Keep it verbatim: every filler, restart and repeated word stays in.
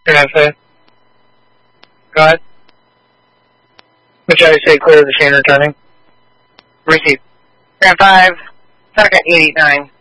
Grandpa. Go ahead. Which I say clear the scene returning. Receive. Grand five, target eight eight nine.